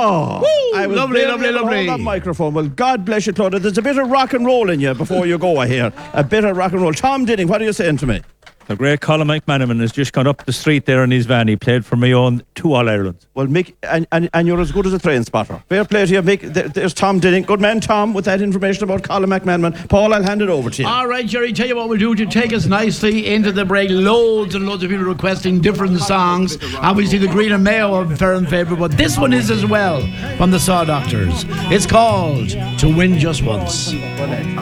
Oh, I was lovely, barely lovely, able to hold lovely. that microphone. Well, God bless you, Claudia. There's a bit of rock and roll in you before you go here. A bit of rock and roll. Tom Dinning, what are you saying to me? The great Colin McManaman has just gone up the street there in his van. He played for my own 2 All-Irelands. Well, Mick, and you're as good as a train spotter. Fair play to you, Mick. There's Tom Dinning. Good man, Tom, with that information about Colin McManaman. Paul, I'll hand it over to you. All right, Jerry, tell you what we'll do to take us nicely into the break. Loads and loads of people requesting different songs. Obviously, the Green and Mayo are fair and favourite, but this one is as well from the Saw Doctors. It's called To Win Just Once.